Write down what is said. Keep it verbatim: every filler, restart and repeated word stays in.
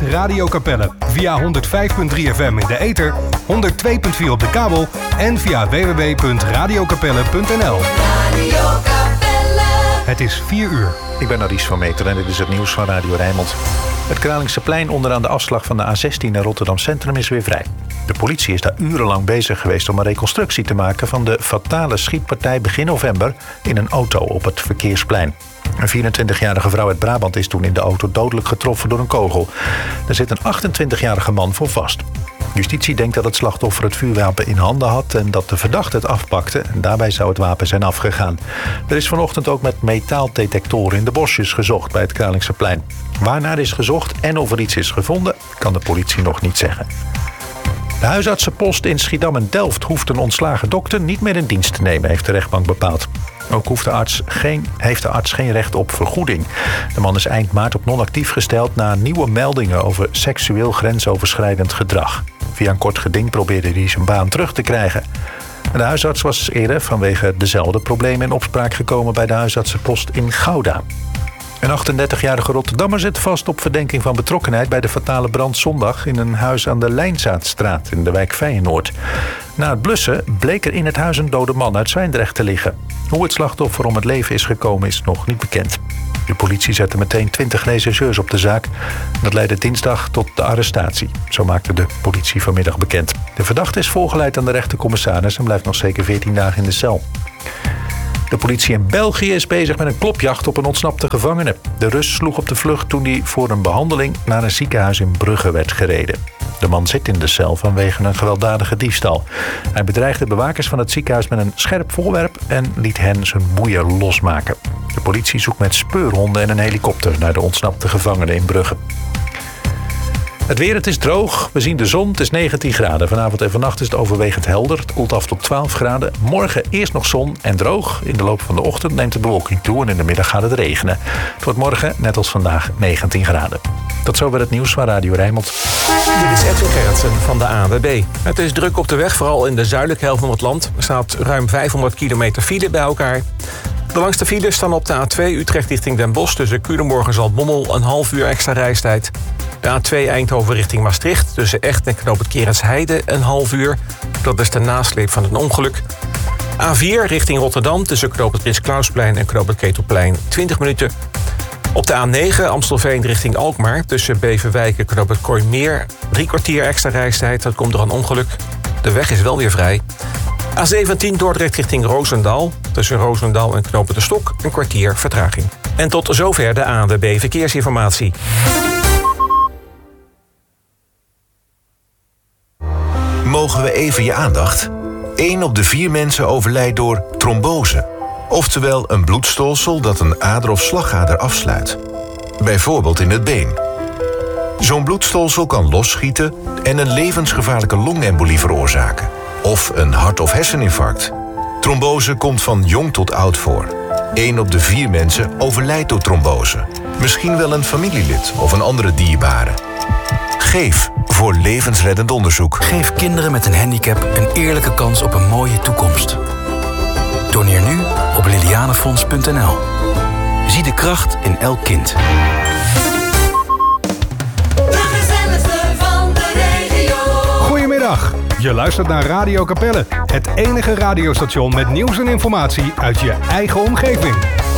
Radio Capelle. Via honderd vijf komma drie F M in de ether, honderd twee komma vier op de kabel en via w w w punt radio capelle punt n l. Radio Capelle. Het is vier uur. Ik ben Aries van Meter en dit is het nieuws van Radio Rijnmond. Het Kralingsseplein onderaan de afslag van de A zestien naar Rotterdam Centrum is weer vrij. De politie is daar urenlang bezig geweest om een reconstructie te maken van de fatale schietpartij begin november in een auto op het Verkeersplein. Een vierentwintigjarige vrouw uit Brabant is toen in de auto dodelijk getroffen door een kogel. Er zit een achtentwintigjarige man voor vast. Justitie denkt dat het slachtoffer het vuurwapen in handen had en dat de verdachte het afpakte. En daarbij zou het wapen zijn afgegaan. Er is vanochtend ook met metaaldetectoren in de bosjes gezocht bij het Kralingsseplein. Waarnaar is gezocht en of er iets is gevonden, kan de politie nog niet zeggen. De huisartsenpost in Schiedam en Delft hoeft een ontslagen dokter niet meer in dienst te nemen, heeft de rechtbank bepaald. Ook hoeft de arts geen, heeft de arts geen recht op vergoeding. De man is eind maart op non-actief gesteld na nieuwe meldingen over seksueel grensoverschrijdend gedrag. Via een kort geding probeerde hij zijn baan terug te krijgen. De huisarts was eerder vanwege dezelfde problemen in opspraak gekomen bij de huisartsenpost in Gouda. Een achtendertigjarige Rotterdammer zit vast op verdenking van betrokkenheid bij de fatale brand zondag in een huis aan de Lijnzaadstraat in de wijk Feyenoord. Na het blussen bleek er in het huis een dode man uit Zwijndrecht te liggen. Hoe het slachtoffer om het leven is gekomen is nog niet bekend. De politie zette meteen twintig rechercheurs op de zaak. Dat leidde dinsdag tot de arrestatie. Zo maakte de politie vanmiddag bekend. De verdachte is voorgeleid aan de rechtercommissaris en blijft nog zeker veertien dagen in de cel. De politie in België is bezig met een klopjacht op een ontsnapte gevangene. De Rus sloeg op de vlucht toen hij voor een behandeling naar een ziekenhuis in Brugge werd gereden. De man zit in de cel vanwege een gewelddadige diefstal. Hij bedreigde bewakers van het ziekenhuis met een scherp voorwerp en liet hen zijn boeien losmaken. De politie zoekt met speurhonden en een helikopter naar de ontsnapte gevangene in Brugge. Het weer, het is droog. We zien de zon, het is negentien graden. Vanavond en vannacht is het overwegend helder. Het koelt af tot twaalf graden. Morgen eerst nog zon en droog. In de loop van de ochtend neemt de bewolking toe en in de middag gaat het regenen. Het wordt morgen, net als vandaag, negentien graden. Tot zover het nieuws van Radio Rijnmond. Dit is Edwin Gerritsen van de A N W B. Het is druk op de weg, vooral in de zuidelijke helft van het land. Er staat ruim vijfhonderd kilometer file bij elkaar. De langste files staan op de A twee Utrecht richting Den Bosch tussen Culemborg en Zaltbommel een half uur extra reistijd. De A twee Eindhoven richting Maastricht tussen Echt en Knoop het Kerensheide een half uur. Dat is de nasleep van een ongeluk. A vier richting Rotterdam tussen Knoop het Prins Klausplein en Knoop het Ketelplein twintig minuten. Op de A negen Amstelveen richting Alkmaar tussen Beverwijk en Knoop het Kooimeer drie kwartier extra reistijd. Dat komt door een ongeluk. De weg is wel weer vrij. A zeventien Dordrecht richting Roosendaal. Tussen Roosendaal en Knoop het de Stok een kwartier vertraging. En tot zover de A N W B Verkeersinformatie. Mogen we even je aandacht? Eén op de vier mensen overlijdt door trombose. Oftewel een bloedstolsel dat een ader of slagader afsluit. Bijvoorbeeld in het been. Zo'n bloedstolsel kan losschieten en een levensgevaarlijke longembolie veroorzaken. Of een hart- of herseninfarct. Trombose komt van jong tot oud voor. Eén op de vier mensen overlijdt door trombose. Misschien wel een familielid of een andere dierbare. Geef voor levensreddend onderzoek. Geef kinderen met een handicap een eerlijke kans op een mooie toekomst. Doneer nu op lilianefonds punt n l. Zie de kracht in elk kind. Goedemiddag. Je luistert naar Radio Capelle. Het enige radiostation met nieuws en informatie uit je eigen omgeving.